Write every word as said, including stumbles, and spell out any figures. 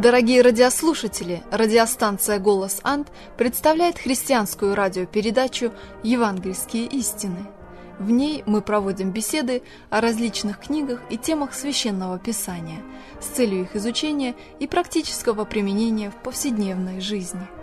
Дорогие радиослушатели, радиостанция «Голос Анд» представляет христианскую радиопередачу «Евангельские истины». В ней мы проводим беседы о различных книгах и темах Священного Писания с целью их изучения и практического применения в повседневной жизни.